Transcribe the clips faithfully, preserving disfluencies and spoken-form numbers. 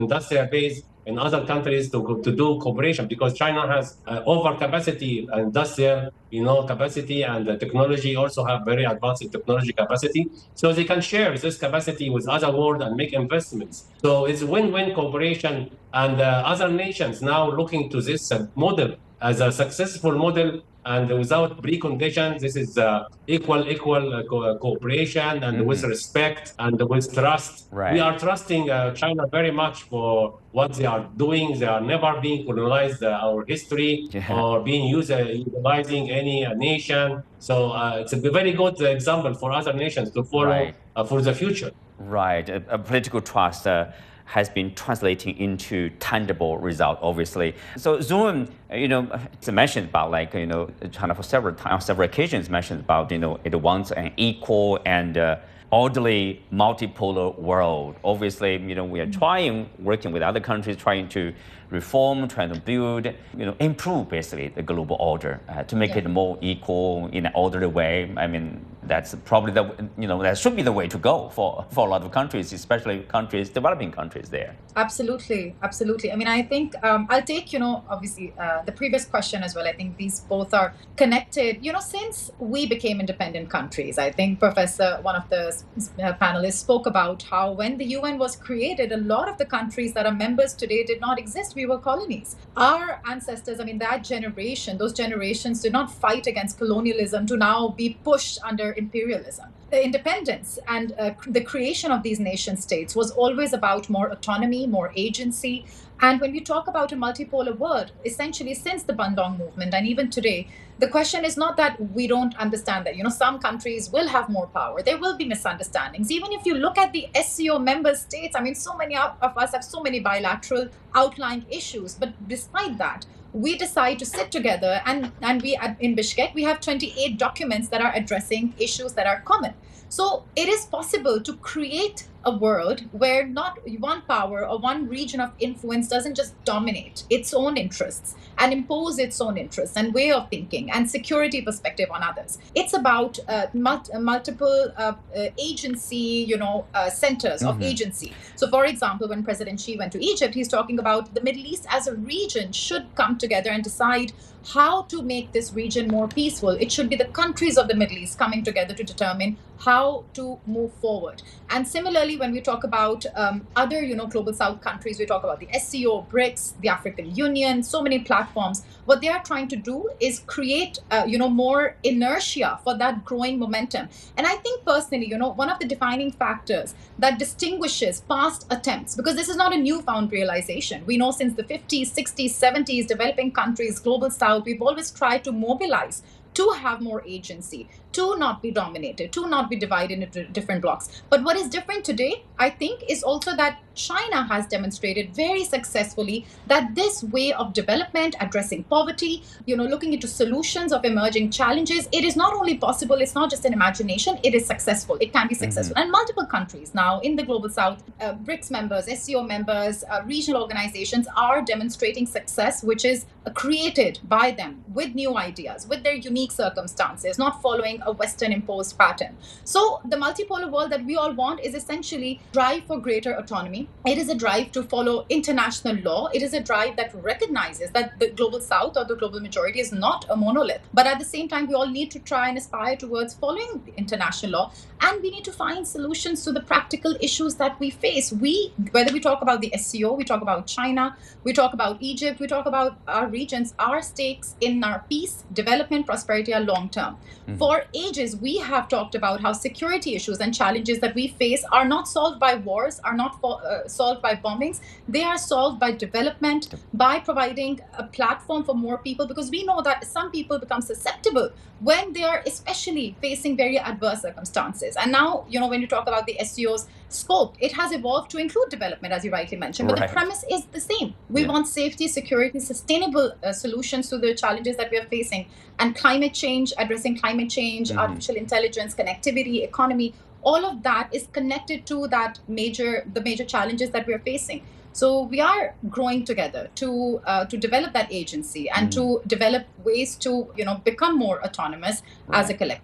industrial base in other countries to, to do cooperation, because China has uh, overcapacity, industrial, you know, capacity, and the technology also have very advanced technology capacity. So they can share this capacity with other world and make investments. So it's win-win cooperation, and uh, other nations now looking to this uh, model as a successful model, and without preconditions. This is uh, equal equal uh, co- cooperation, and mm-hmm. with respect and with trust. Right. We are trusting uh, China very much for what they are doing. They are never being colonized uh, our history yeah. or being used uh, utilizing any uh, nation. So uh, it's a very good example for other nations to follow right. uh, for the future. Right, a, a political trust uh, has been translating into tangible result, obviously. So Zoom, you know, it's mentioned about like, you know, China for several times, several occasions mentioned about, you know, it wants an equal and uh, orderly multipolar world. Obviously, you know, we are trying, working with other countries, trying to reform, trying to build, you know, improve basically the global order uh, to make yeah. it more equal in an orderly way. I mean, that's probably the, you know, that should be the way to go for, for a lot of countries, especially countries, developing countries there. Absolutely, absolutely. I mean, I think um, I'll take, you know, obviously uh, the previous question as well. I think these both are connected. You know, since we became independent countries, I think Professor, one of the uh, panelists spoke about how when the U N was created, a lot of the countries that are members today did not exist. We were colonies. Our ancestors, I mean, that generation, those generations did not fight against colonialism to now be pushed under imperialism. The independence and uh, the creation of these nation states was always about more autonomy, more agency. And when we talk about a multipolar world, essentially since the Bandung movement and even today, the question is not that we don't understand that, you know, some countries will have more power. There will be misunderstandings. Even if you look at the S C O member states, I mean, so many of us have so many bilateral outlying issues. But despite that, we decide to sit together, and, and we in Bishkek, we have twenty-eight documents that are addressing issues that are common. So it is possible to create a world where not one power or one region of influence doesn't just dominate its own interests and impose its own interests and way of thinking and security perspective on others. It's about uh, mul- multiple uh, uh, agency, you know, uh, centers mm-hmm. of agency. So, for example, when President Xi went to Egypt, he's talking about the Middle East as a region should come together and decide how to make this region more peaceful. It should be the countries of the Middle East coming together to determine how to move forward. And similarly, when we talk about um, other, you know, global South countries, we talk about the S C O, BRICS, the African Union, so many platforms. What they are trying to do is create, uh, you know, more inertia for that growing momentum. And I think personally, you know, one of the defining factors that distinguishes past attempts, because this is not a newfound realization. We know since the fifties, sixties, seventies, developing countries, global South, we've always tried to mobilize to have more agency, to not be dominated, to not be divided into different blocks. But what is different today, I think, is also that China has demonstrated very successfully that this way of development, addressing poverty, you know, looking into solutions of emerging challenges, it is not only possible, it's not just an imagination, it is successful. It can be successful. Mm-hmm. And multiple countries now in the Global South, uh, BRICS members, S C O members, uh, regional organizations are demonstrating success, which is uh, created by them with new ideas, with their unique circumstances, not following a Western imposed pattern. So the multipolar world that we all want is essentially drive for greater autonomy. It is a drive to follow international law. It is a drive that recognizes that the global South or the global majority is not a monolith. But at the same time, we all need to try and aspire towards following the international law. And we need to find solutions to the practical issues that we face. We, whether we talk about the S C O, we talk about China, we talk about Egypt, we talk about our regions, our stakes in our peace, development, prosperity are long term. Mm-hmm. For ages, we have talked about how security issues and challenges that we face are not solved by wars, are not for, uh, solved by bombings. They are solved by development, by providing a platform for more people, because we know that some people become susceptible when they are especially facing very adverse circumstances. And now, you know, when you talk about the S C O's scope, it has evolved to include development, as you rightly mentioned. But right. the premise is the same. We yeah. want safety, security, sustainable uh, solutions to the challenges that we are facing. And climate change, addressing climate change, mm-hmm. artificial intelligence, connectivity, economy, all of that is connected to that major, the major challenges that we are facing. So we are growing together to uh, to develop that agency and mm. to develop ways to, you know, become more autonomous right. as a collective.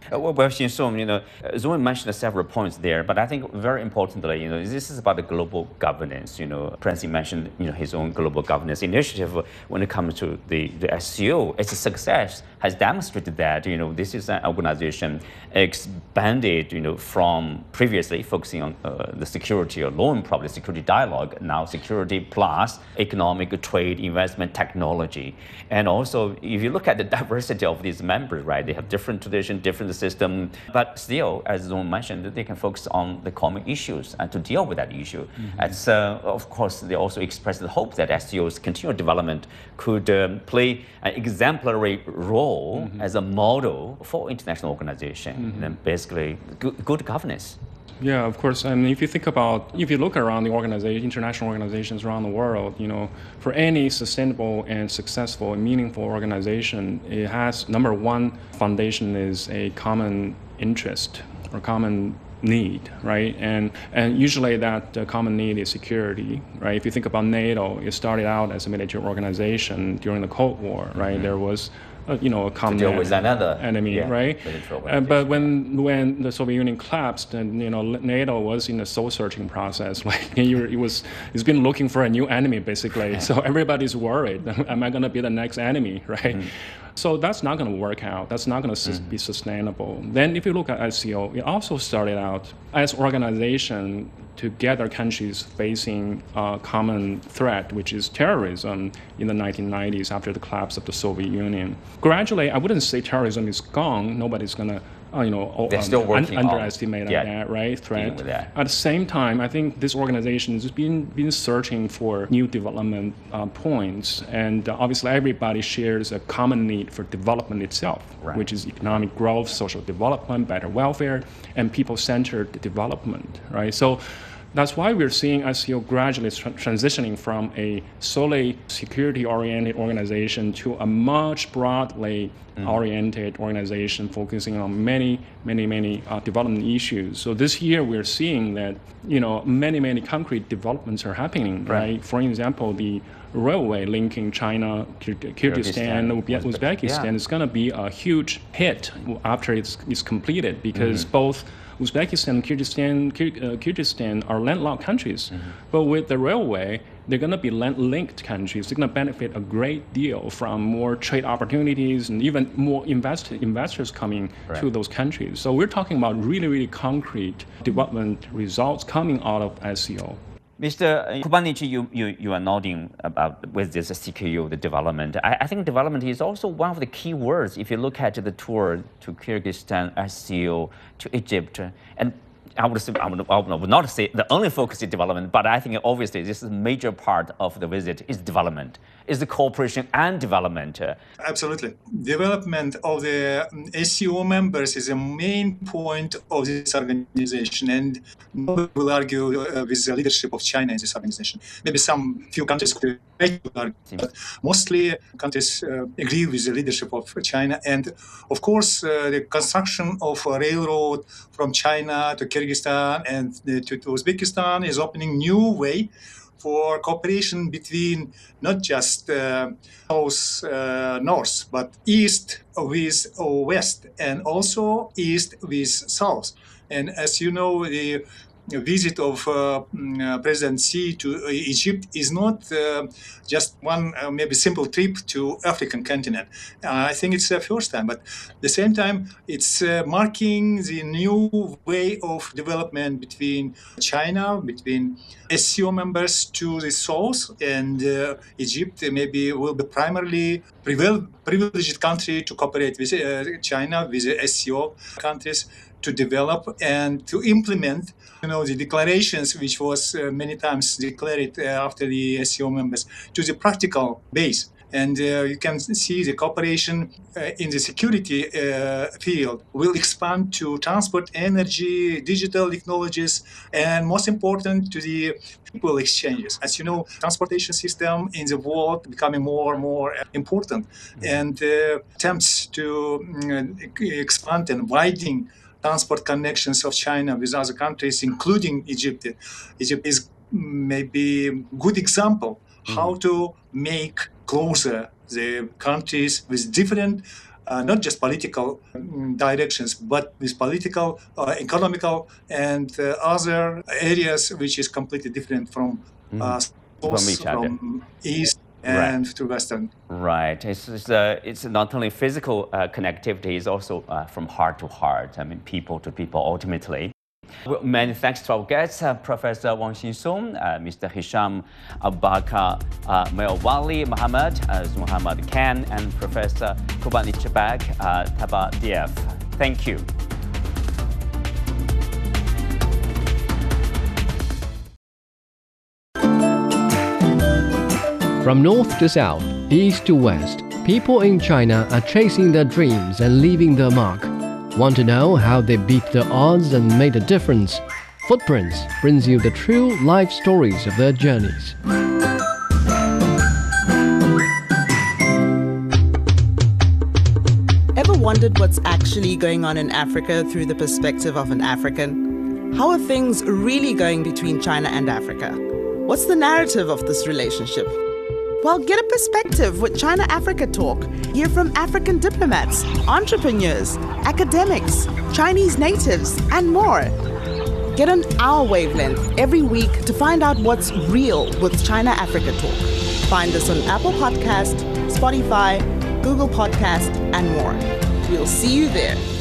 Uh, well, well, Xin-Song, you know, uh, Zoe mentioned several points there, but I think very importantly, you know, this is about the global governance. You know, Prince mentioned, you know, his own global governance initiative when it comes to the, the S C O. Its success has demonstrated that, you know, this is an organization expanded, you know, from previously focusing on uh, the security alone, probably security dialogue, now security plus economic, trade, investment, technology. And also, if you look at the diversity of these members, right, they have different traditions, different system, but still, as Zoe mentioned, they can focus on the common issues and to deal with that issue. Mm-hmm. And so, of course, they also expressed the hope that S C O's continued development could um, play an exemplary role mm-hmm. as a model for international organization, mm-hmm. and basically good, good governance. Yeah, of course. And if you think about, if you look around the organization, international organizations around the world, you know, for any sustainable and successful and meaningful organization, it has, number one foundation is a common interest or common need, right? And and usually that uh, common need is security, right? If you think about NATO, it started out as a military organization during the Cold War, right? Mm-hmm. There was Uh, you know, a common to deal with another enemy, yeah, right? Uh, but when when the Soviet Union collapsed, and you know, NATO was in a soul-searching process. Like it was, it's been looking for a new enemy, basically. So everybody's worried: am I going to be the next enemy, right? Mm. So that's not going to work out. That's not going to mm. be sustainable. Then, if you look at S C O, it also started out as organization to gather countries facing a common threat, which is terrorism, in the nineteen nineties after the collapse of the Soviet Union. Gradually, I wouldn't say terrorism is gone. Nobody's going to, uh, you know, They're um, still working un- underestimate on, yeah, that, right? Threat. That. At the same time, I think this organization has been been searching for new development uh, points, and uh, obviously everybody shares a common need for development itself, right, which is economic growth, social development, better welfare, and people-centered development, right? So that's why we're seeing S C O gradually tra- transitioning from a solely security-oriented organization to a much broadly mm. oriented organization focusing on many, many, many uh, development issues. So this year we're seeing that, you know, many, many concrete developments are happening, right? right? For example, the railway linking China, Kyrgyzstan, Uzbekistan, Uzbekistan yeah. is going to be a huge hit after it's, it's completed, because mm-hmm. both Uzbekistan and Kyrgyzstan, Kyr, uh, Kyrgyzstan are landlocked countries. Mm-hmm. But with the railway, they're going to be land-linked countries. They're going to benefit a great deal from more trade opportunities and even more invest- investors coming right. to those countries. So we're talking about really, really concrete development results coming out of S C O. Mister Kubanich, you, you, you are nodding about with this C K U, the development. I, I think development is also one of the key words if you look at the tour to Kyrgyzstan, S C O, to Egypt. And I would, say, I, would, I would not say the only focus is development, but I think obviously this is a major part of the visit is development, is the cooperation and development. Absolutely. Development of the S C O members is a main point of this organization, and nobody will argue uh, with the leadership of China in this organization. Maybe some few countries could argue, but mostly countries uh, agree with the leadership of China. And of course, uh, the construction of a railroad from China to Kyrgyzstan and to, to Uzbekistan is opening new way for cooperation between not just uh, south uh, north, but east with west, and also east with south. And as you know, the visit of uh, President Xi to Egypt is not uh, just one uh, maybe simple trip to African continent. Uh, I think it's the first time, but at the same time, it's uh, marking the new way of development between China, between S C O members to the south, and uh, Egypt maybe will be primarily privileged country to cooperate with uh, China, with the S C O countries, to develop and to implement, you know, the declarations which was uh, many times declared uh, after the S C O members to the practical base. And uh, you can see the cooperation uh, in the security uh, field will expand to transport, energy, digital technologies, and most important to the people exchanges. As you know, transportation system in the world becoming more and more important, mm-hmm. and uh, attempts to uh, expand and widen transport connections of China with other countries, including Egypt. Egypt is maybe a good example mm-hmm. how to make closer the countries with different uh, not just political um, directions, but with political, uh, economical, and uh, other areas which is completely different from uh, From south, each other. from east and to western. Right. It's it's, uh, it's not only physical uh, connectivity, it's also uh, from heart to heart. I mean, people to people ultimately. Well, many thanks to our guests, uh, Professor Wang Xinsong, uh, Mister Hisham Abubakar uh, Melwali Mohammed, uh, Muhammad Khan, and Professor Kurbanijbek uh, Tabadiev. Thank you. From north to south, east to west, people in China are chasing their dreams and leaving their mark. Want to know how they beat the odds and made a difference? Footprints brings you the true life stories of their journeys. Ever wondered what's actually going on in Africa through the perspective of an African? How are things really going between China and Africa? What's the narrative of this relationship? Well, get a perspective with China Africa Talk. Hear from African diplomats, entrepreneurs, academics, Chinese natives, and more. Get on our wavelength every week to find out what's real with China Africa Talk. Find us on Apple Podcast, Spotify, Google Podcast, and more. We'll see you there.